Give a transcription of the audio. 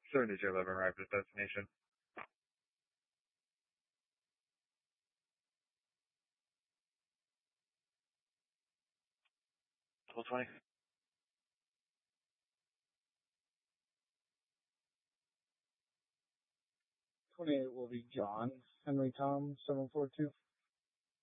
Certainly, J11 arrived at destination. Total 20. 28 will be John Henry Tom 742.